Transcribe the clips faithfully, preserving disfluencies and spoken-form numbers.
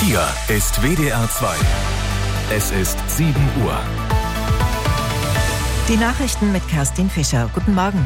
Hier ist W D R zwei. Es ist sieben Uhr. Die Nachrichten mit Kerstin Fischer. Guten Morgen.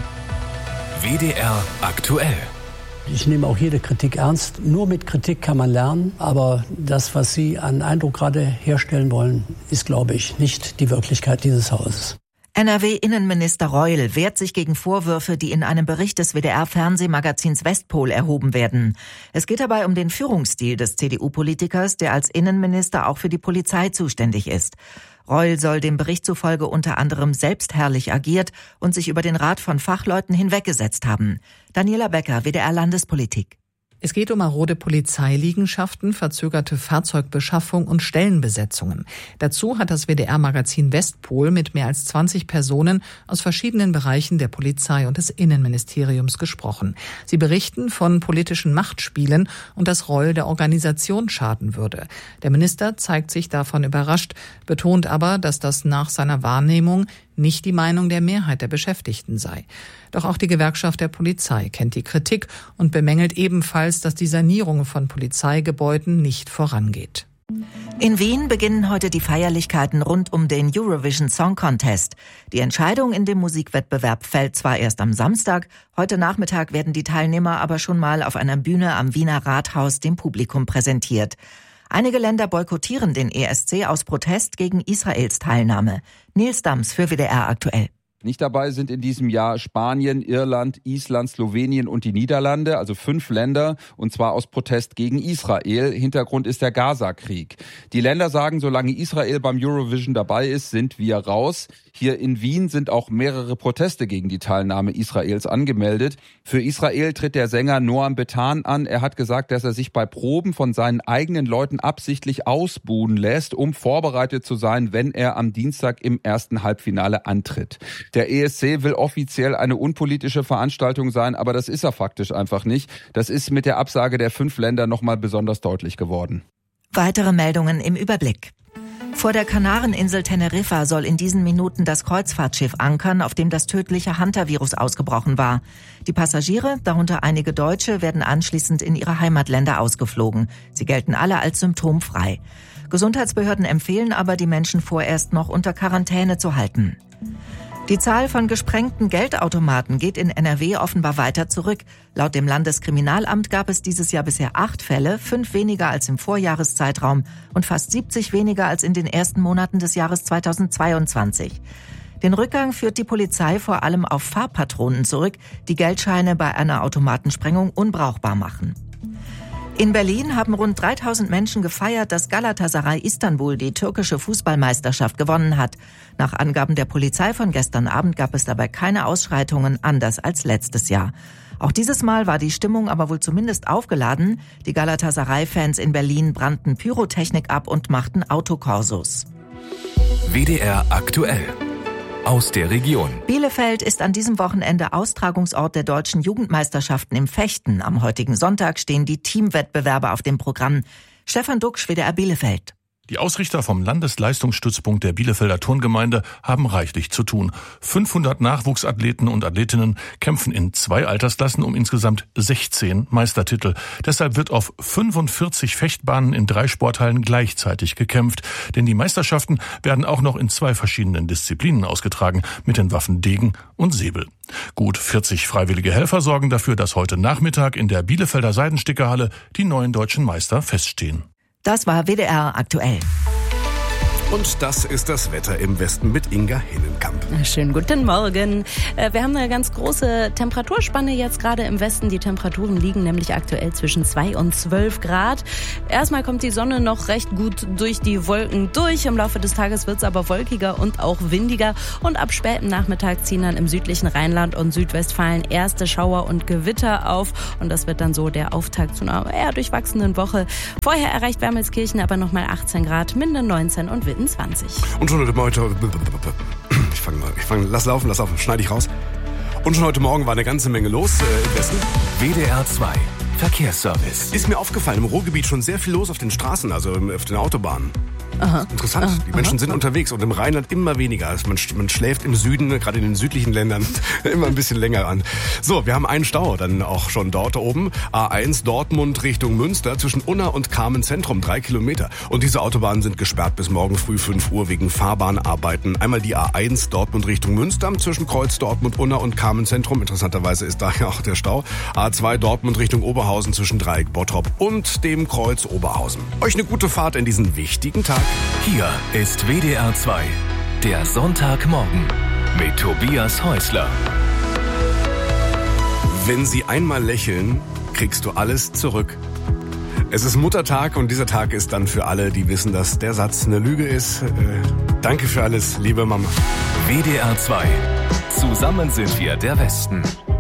W D R aktuell. Ich nehme auch jede Kritik ernst. Nur mit Kritik kann man lernen. Aber das, was Sie an Eindruck gerade herstellen wollen, ist, glaube ich, nicht die Wirklichkeit dieses Hauses. N R W-Innenminister Reul wehrt sich gegen Vorwürfe, die in einem Bericht des W D R-Fernsehmagazins Westpol erhoben werden. Es geht dabei um den Führungsstil des C D U-Politikers, der als Innenminister auch für die Polizei zuständig ist. Reul soll dem Bericht zufolge unter anderem selbstherrlich agiert und sich über den Rat von Fachleuten hinweggesetzt haben. Daniela Becker, W D R-Landespolitik. Es geht um marode Polizeiliegenschaften, verzögerte Fahrzeugbeschaffung und Stellenbesetzungen. Dazu hat das W D R-Magazin Westpol mit mehr als zwanzig Personen aus verschiedenen Bereichen der Polizei und des Innenministeriums gesprochen. Sie berichten von politischen Machtspielen und dass Reul der Organisation schaden würde. Der Minister zeigt sich davon überrascht, betont aber, dass das nach seiner Wahrnehmung nicht die Meinung der Mehrheit der Beschäftigten sei. Doch auch die Gewerkschaft der Polizei kennt die Kritik und bemängelt ebenfalls, dass die Sanierung von Polizeigebäuden nicht vorangeht. In Wien beginnen heute die Feierlichkeiten rund um den Eurovision Song Contest. Die Entscheidung in dem Musikwettbewerb fällt zwar erst am Samstag, heute Nachmittag werden die Teilnehmer aber schon mal auf einer Bühne am Wiener Rathaus dem Publikum präsentiert. Einige Länder boykottieren den E S C aus Protest gegen Israels Teilnahme. Nils Dams für W D R aktuell. Nicht dabei sind in diesem Jahr Spanien, Irland, Island, Slowenien und die Niederlande, also fünf Länder, und zwar aus Protest gegen Israel. Hintergrund ist der Gaza-Krieg. Die Länder sagen, solange Israel beim Eurovision dabei ist, sind wir raus. Hier in Wien sind auch mehrere Proteste gegen die Teilnahme Israels angemeldet. Für Israel tritt der Sänger Noam Betan an. Er hat gesagt, dass er sich bei Proben von seinen eigenen Leuten absichtlich ausbuhen lässt, um vorbereitet zu sein, wenn er am Dienstag im ersten Halbfinale antritt. Der E S C will offiziell eine unpolitische Veranstaltung sein, aber das ist er faktisch einfach nicht. Das ist mit der Absage der fünf Länder nochmal besonders deutlich geworden. Weitere Meldungen im Überblick. Vor der Kanareninsel Teneriffa soll in diesen Minuten das Kreuzfahrtschiff ankern, auf dem das tödliche Hunter-Virus ausgebrochen war. Die Passagiere, darunter einige Deutsche, werden anschließend in ihre Heimatländer ausgeflogen. Sie gelten alle als symptomfrei. Gesundheitsbehörden empfehlen aber, die Menschen vorerst noch unter Quarantäne zu halten. Die Zahl von gesprengten Geldautomaten geht in N R W offenbar weiter zurück. Laut dem Landeskriminalamt gab es dieses Jahr bisher acht Fälle, fünf weniger als im Vorjahreszeitraum und fast siebzig weniger als in den ersten Monaten des Jahres zweitausendzweiundzwanzig. Den Rückgang führt die Polizei vor allem auf Farbpatronen zurück, die Geldscheine bei einer Automatensprengung unbrauchbar machen. In Berlin haben rund dreitausend Menschen gefeiert, dass Galatasaray Istanbul die türkische Fußballmeisterschaft gewonnen hat. Nach Angaben der Polizei von gestern Abend gab es dabei keine Ausschreitungen, anders als letztes Jahr. Auch dieses Mal war die Stimmung aber wohl zumindest aufgeladen. Die Galatasaray-Fans in Berlin brannten Pyrotechnik ab und machten Autokorsos. W D R aktuell. Aus der Region. Bielefeld ist an diesem Wochenende Austragungsort der deutschen Jugendmeisterschaften im Fechten. Am heutigen Sonntag stehen die Teamwettbewerbe auf dem Programm. Stefan Duxch, W D R Bielefeld. Die Ausrichter vom Landesleistungsstützpunkt der Bielefelder Turngemeinde haben reichlich zu tun. fünfhundert Nachwuchsathleten und Athletinnen kämpfen in zwei Altersklassen um insgesamt sechzehn Meistertitel. Deshalb wird auf fünfundvierzig Fechtbahnen in drei Sporthallen gleichzeitig gekämpft. Denn die Meisterschaften werden auch noch in zwei verschiedenen Disziplinen ausgetragen, mit den Waffen Degen und Säbel. Gut vierzig freiwillige Helfer sorgen dafür, dass heute Nachmittag in der Bielefelder Seidenstickerhalle die neuen deutschen Meister feststehen. Das war W D R aktuell. Und das ist das Wetter im Westen mit Inga Hinnenkamp. Schönen guten Morgen. Wir haben eine ganz große Temperaturspanne jetzt gerade im Westen. Die Temperaturen liegen nämlich aktuell zwischen zwei und zwölf Grad. Erstmal kommt die Sonne noch recht gut durch die Wolken durch. Im Laufe des Tages wird es aber wolkiger und auch windiger. Und ab spätem Nachmittag ziehen dann im südlichen Rheinland und Südwestfalen erste Schauer und Gewitter auf. Und das wird dann so der Auftakt zu einer eher durchwachsenen Woche. Vorher erreicht Wermelskirchen aber nochmal achtzehn Grad, Minden neunzehn und Witten zwanzig. Und schon heute Morgen, ich fange mal, ich fange, lass laufen, lass laufen, schneide ich raus. Und schon heute Morgen war eine ganze Menge los äh, im Westen. W D R zwei. Verkehrsservice. Ist mir aufgefallen, im Ruhrgebiet schon sehr viel los auf den Straßen, also auf den Autobahnen. Aha. Interessant, aha, die Menschen aha. sind unterwegs und im Rheinland immer weniger. Also man, man schläft im Süden, gerade in den südlichen Ländern, immer ein bisschen länger an. So, wir haben einen Stau dann auch schon dort oben. A eins Dortmund Richtung Münster zwischen Unna und Kamen Zentrum, drei Kilometer. Und diese Autobahnen sind gesperrt bis morgen früh fünf Uhr wegen Fahrbahnarbeiten. Einmal die A eins Dortmund Richtung Münster zwischen Kreuz Dortmund, Unna und Kamen Zentrum. Interessanterweise ist da ja auch der Stau. A zwei Dortmund Richtung Oberhausen zwischen Dreieck Bottrop und dem Kreuz Oberhausen. Euch eine gute Fahrt in diesen wichtigen Tag. Hier ist W D R zwei, der Sonntagmorgen mit Tobias Häusler. Wenn sie einmal lächeln, kriegst du alles zurück. Es ist Muttertag und dieser Tag ist dann für alle, die wissen, dass der Satz eine Lüge ist. Äh, danke für alles, liebe Mama. W D R zwei. Zusammen sind wir der Westen.